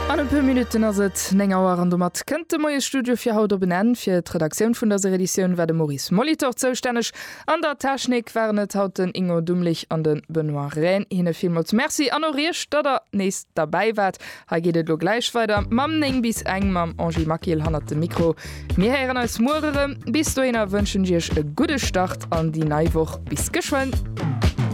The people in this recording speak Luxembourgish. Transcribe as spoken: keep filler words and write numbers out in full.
An ein paar Minuten as et ennger an mat könnte moie Studio fir haut benennen fir d Redaktion vun der Edition werde Maurice Molitor zoustännech an der Technik warnet haut den Ingo Dummlich an den Benoit Rehn hinne vielmals Merci anoriert dat er neest dabei wat ha gehtt lo gleich weiter Mam eng bis eng mam Angie Makiel han dem Mikro mir heren als Murere bis du ennner wënschen Dich e gute Start an die Neiwoch bis geschwen.